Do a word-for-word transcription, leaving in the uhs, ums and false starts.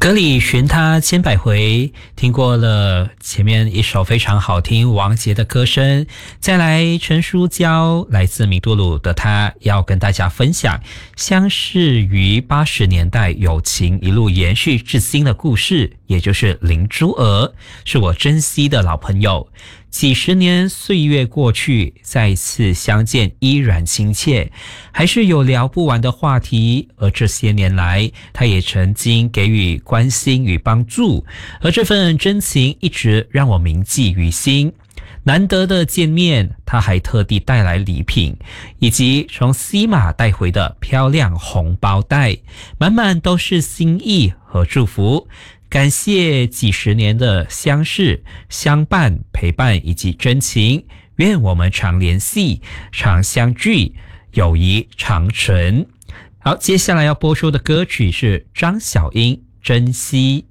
歌里寻他千百回，听过了前面一首非常好听王杰的歌声，再来陈淑娇来自米杜鲁的他要跟大家分享相识于八十年代友情一路延续至今的故事，也就是林珠儿，是我珍惜的老朋友。几十年岁月过去，再一次相见依然亲切，还是有聊不完的话题。而这些年来，他也曾经给予关心与帮助，而这份真情一直让我铭记于心。难得的见面，他还特地带来礼品，以及从西马带回的漂亮红包袋，满满都是心意和祝福。感谢几十年的相识、相伴、陪伴以及真情，愿我们常联系、常相聚，友谊长存。好，接下来要播出的歌曲是张小英《珍惜》。